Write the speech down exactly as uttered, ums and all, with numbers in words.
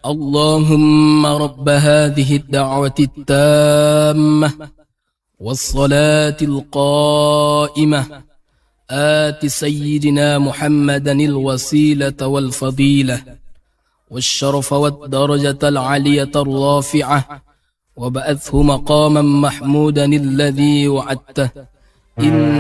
اللهم رب هذه الدعوة التامة والصلاة القائمة آت سيدنا محمدا الوسيلة والفضيلة والشرف والدرجة العلية الرافعة وبعثه مقاما محمودا الذي وعدته إن